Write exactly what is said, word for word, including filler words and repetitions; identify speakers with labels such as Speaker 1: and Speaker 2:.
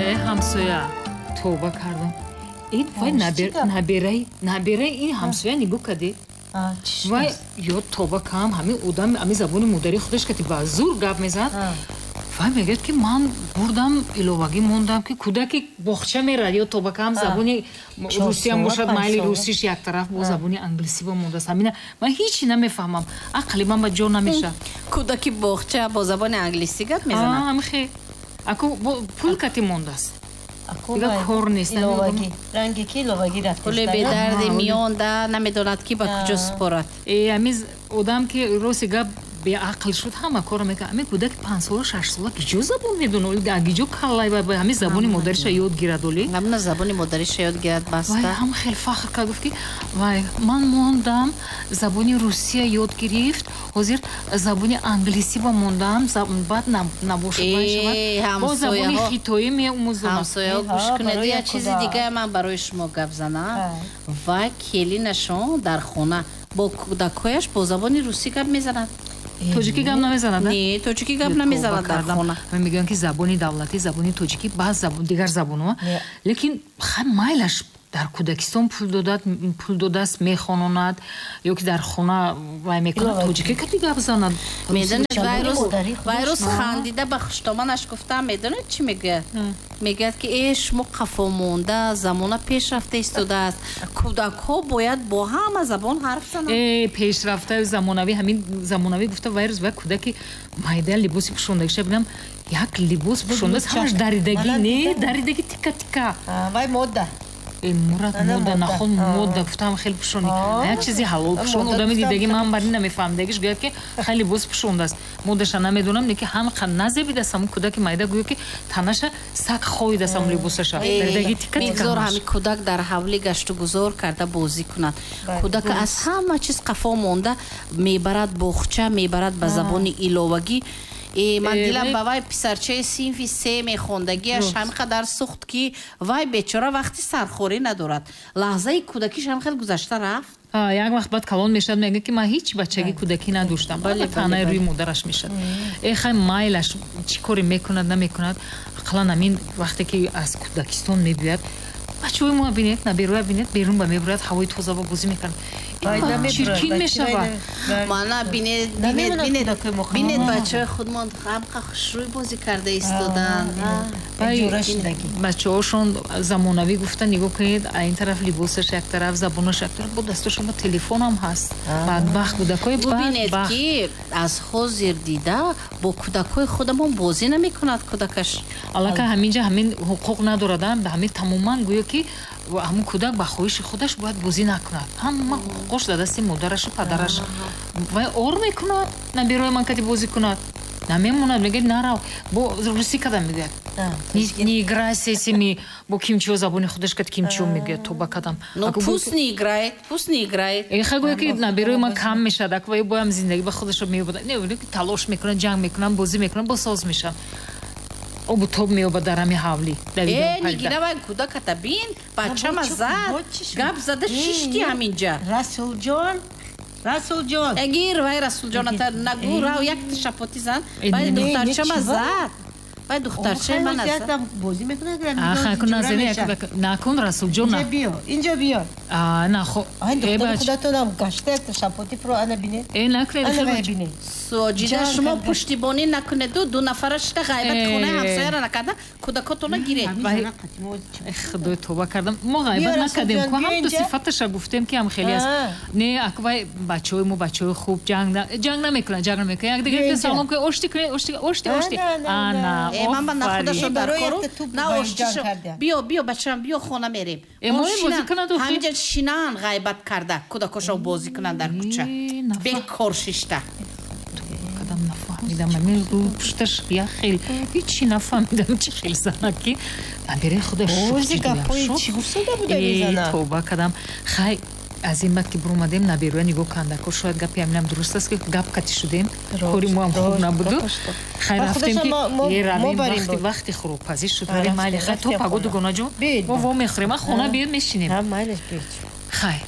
Speaker 1: э ҳамсоя товба кардам. ин вай набераи набераи ин ҳамсоя нигоҳ кардед? вай ё товба кам ҳамин одам ҳамин забони модари худаш ки ба зур гап мезанад. вай мегӯяд ки ман бурдам иловагӣ мондам ки кӯдаки боғча мерад ё товба кам забони русиям бошад майли русиш як тараф бо забони англисӣ ба мондааст. ҳамина ман ҳечи намефаҳмам, ақли ман ба ҷо намешавад.
Speaker 2: кӯдаки боғча бо забони англисӣ гап мезанад.
Speaker 1: ҳамихе ако пул кати мондааст. دیگه کار نیست.
Speaker 3: رنگی کی لوگی رفته.
Speaker 2: ولی به درد میان ده نمیداند کی با کجا سپارد.
Speaker 1: امیز آدم که روزی گپ به عقل شد همه کار میکنه. امی کودک پنج سال شش سال کجا زبون میدونه؟ ولی اگه کلای با همین زبانی مادرش یاد گیرد ولی.
Speaker 2: همین زبانی مادرش یاد گیرد بسته.
Speaker 1: وای هم خیلی فخر کرد گفت که وای من موندم زبانی روسیه یاد گرفت. حاضر زبانی انگلیسی با موندم زبان بعد نباشه باشه. با زبانی خیتایی میاموزم.
Speaker 2: همسایه گوش کنید یا چیزی دیگه من برای شما گپ زنم. وای کلی نشون در خونه با کودکایش با زبانی روسی گپ میزنند.
Speaker 1: توجیکی گپ نمیزنند؟
Speaker 2: نه توجیکی گپ نمیزنند در خونه.
Speaker 1: من میگم که زبانی دولتی زبانی توجیکی بعض زبان دیگر زبان‌ها لیکن خیلی مایلش در کودکستان پول دادت پول دادست میخوانند یا که در خونه وای میکنه توجیکی که گپ زنند.
Speaker 2: میدونید ویروس ویروس خندیده به خشتامانش گفتم میدونید چی میگه؟ میگه که ای شما قفا مونده زمان پیشرفته استوده است کودک ها باید با همه زبان حرف زنند.
Speaker 1: ای پیشرفته زمانوی همین زمانوی گفته ویروس و کودکی مایده لباسی پوشونده شه ببینم یک لباس پوشونده است همش دریدگی نه دریدگی تیکا تیکا.
Speaker 3: وای موده.
Speaker 1: ای مراد موده نخون موده گفتم خیلی پوشونی. یک چیزی حلال پوشون آدمی دیدگی من بری نمیفهمیدگیش گفت که خیلی لباس پوشونده است. مودش نمیدونم نه که هم خنزه بیده سم کودک مایده گویی که تنش سگ خویده سم لباسش. دریدگی تیکا تیکا.
Speaker 2: میگذار همین کودک در حولی گشت و گذار کرده بازی کند. کودک از همه چیز قفا مونده میبرد بخچه میبرد به زبان ایلوگی. من دیلم با وای پسرچه سینفی سه میخوندگیش همینقدر سخت که وای بیچاره وقتی سرخوری ندارد لحظه کودکیش هم خیلی گذشته رفت.
Speaker 1: یک وقت بعد کلان میشد میگه که من هیچ بچگی کودکی نداشتم. ولی تنها روی مادرش میشد. ای خیلی مایلش چی کاری میکند نمیکند عقلا همین وقتی که از کودکستان میبیاد بچه‌های ما ببینید نبیروه ببینید بیرون با میبرد هوای تازه و بازی میکنه. چرکین میشود.
Speaker 2: مانا بینید بینید بینید بینید بچه خودمان خام خوشروی بازی کرده ایستادن.
Speaker 1: بچه هاشون زمانوی گفتن نگاه کنید این طرف لباسش یک طرف زبانش یک طرف با دستش ما تلفن هم هست. بدبخت کودکای
Speaker 2: ببینید که از حاضر دیده با کودکای خودمون بازی نمیکند کودکش.
Speaker 1: البته همینجا همین حقوق ندارن به همین تماما گویا که و همون کودک با خواهش خودش باید بازی نکند. هم قوش داده است مادرش و پدرش و اور میکند نبیروی من کتی بازی کند نمیموند میگه نرو با روسی کدام میگه не играй с этими бо кимчио забони худаш кад кимчио мегӯяд то ба кадам
Speaker 2: ну пуст не играет пуст не играет
Speaker 1: э хагӯя ки набирои ман кам мешад ак ва боям зиндагӣ ба худашро меёбад не ки талош мекунад ҷанг мекунад бозӣ мекунад босоз мешад обу тоб меёбад дар ҳами ҳавлӣ
Speaker 2: э нигиравай кудаката бин бачама зад гап зада шишти ҳаминҷа
Speaker 3: расулҷон расулҷон
Speaker 2: эгир вай расулҷоната нагӯ рав як шапоти зан вай духтарчама зад вай духтарчаи ман аст
Speaker 3: бозӣ мекунад
Speaker 1: ахакун назани накун расулҷон
Speaker 3: инҷа биё инҷа биё
Speaker 1: а на хо
Speaker 3: ай духтари худатонам гашта шапоти фро ана бине
Speaker 1: э накунед
Speaker 3: бине
Speaker 2: соҷида шумо пуштибонӣ накунеду ду нафара шида ғайбат хонаи ҳамсояро накарда кӯдакотона гиред
Speaker 1: худои тоба кардам мо ғайбат накардем ку ҳамту сифаташа гуфтем ки ҳам хеле аст не аквай бачаҳои мо бачаҳои хуб ҷанг ҷанг намекунад ҷанг намекунад якдигаро салом кунед ошти кунед ошти ошти ошти ана
Speaker 2: ман ба нахудашо дар кору на оштишо биё биё бачаам биё хона мерем ҳамиҷа шинаан ғайбат карда кӯдакошо бозӣ кунанд дар кӯча бекор шишта
Speaker 1: میدم من رو پشتش بیا خیلی هیچی نفهمیدم چی خیلی زنکی نبیره خودش
Speaker 3: اوزی گپای چی گفته بوده میزنه
Speaker 1: توبه کردم خیلی از این وقت که برآمدیم نبیروی نگاه کندک شاید گپی همینم درست است که گپ کتی شدیم کاری ما هم خوب نبودو خیلی رفتیم که یه رویم وقتی وقتی خروپزی شد ولی مالی خیلی تو پگو دو گناه جون ما و میخوریم خونه بیاد میشینیم
Speaker 3: هم مالش بیاد
Speaker 1: خیلی